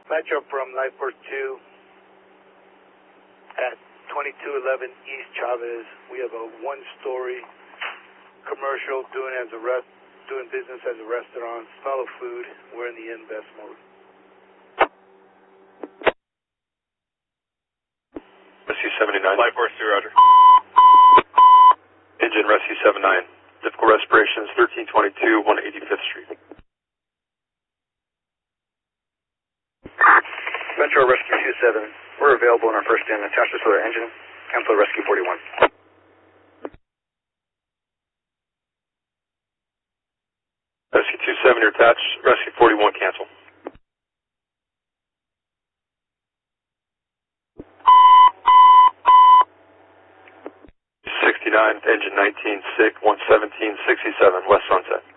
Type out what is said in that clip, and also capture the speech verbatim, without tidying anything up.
Metro from Life Force two at twenty-two eleven East Chavez. We have a one-story commercial doing as a rest, doing business as a restaurant. Smell of food. We're in the invest mode. Rescue seventy-nine. Life Force two, Roger. Engine Rescue seventy-nine. Difficult respirations, thirteen twenty-two, one eighty-fifth Street. Metro Rescue two seven. We're available in our first in. Attached to the engine. Cancel Rescue forty-one. Rescue two seven, you're attached. Rescue forty-one, cancel. sixty-nine, engine nineteen, sick, one seventeen, sixty-seven, West Sunset.